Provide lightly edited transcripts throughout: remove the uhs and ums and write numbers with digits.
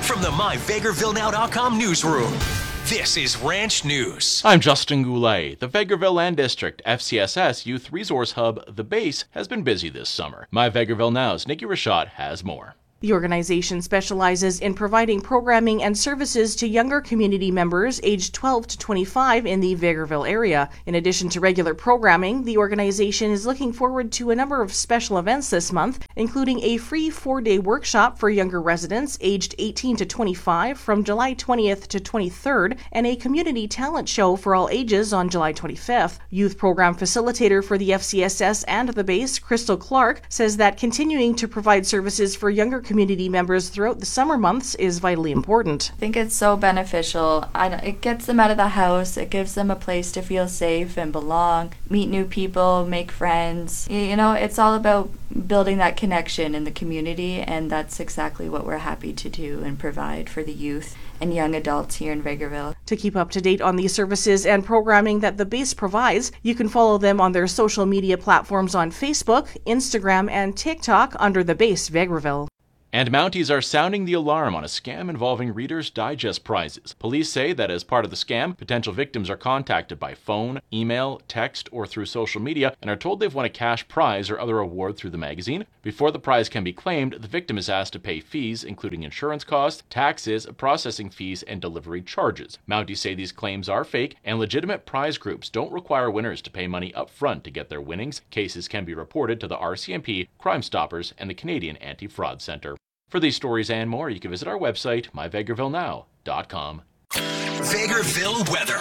From the MyVegrevilleNow.com newsroom, this is Ranch News. I'm Justin Goulet. The Vegreville Land District FCSS Youth Resource Hub, The Base, has been busy this summer. My Vegreville Now's Nikki Rashad has more. The organization specializes in providing programming and services to younger community members aged 12 to 25 in the Vegreville area. In addition to regular programming, the organization is looking forward to a number of special events this month, including a free 4-day workshop for younger residents aged 18 to 25 from July 20th to 23rd, and a community talent show for all ages on July 25th. Youth program facilitator for the FCSS and the Base, Crystal Clark, says that continuing to provide services for younger community members throughout the summer months is vitally important. I think it's so beneficial. It gets them out of the house. It gives them a place to feel safe and belong, meet new people, make friends. You know, it's all about building that connection in the community, and that's exactly what we're happy to do and provide for the youth and young adults here in Vegreville. To keep up to date on the services and programming that the Base provides, you can follow them on their social media platforms on Facebook, Instagram, and TikTok under the Base Vegreville. And Mounties are sounding the alarm on a scam involving Reader's Digest prizes. Police say that as part of the scam, potential victims are contacted by phone, email, text, or through social media and are told they've won a cash prize or other award through the magazine. Before the prize can be claimed, the victim is asked to pay fees, including insurance costs, taxes, processing fees, and delivery charges. Mounties say these claims are fake, and legitimate prize groups don't require winners to pay money up front to get their winnings. Cases can be reported to the RCMP, Crime Stoppers, and the Canadian Anti-Fraud Centre. For these stories and more, you can visit our website, myvegrevilleNow.com. Vegreville weather.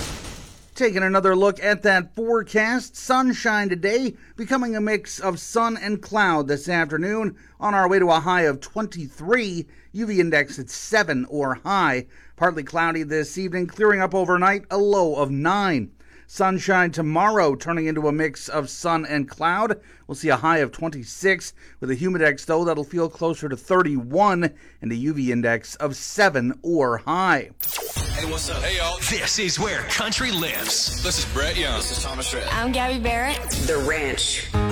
Taking another look at that forecast. Sunshine today, becoming a mix of sun and cloud this afternoon. On our way to a high of 23. UV index at 7 or high. Partly cloudy this evening, clearing up overnight, a low of 9. Sunshine tomorrow, turning into a mix of sun and cloud. We'll see a high of 26. With a humidex, though, that'll feel closer to 31 and a UV index of 7 or high. Hey, what's up? Hey, y'all. This is where country lives. This is Brett Young. This is Thomas Rhett. I'm Gabby Barrett. The Ranch.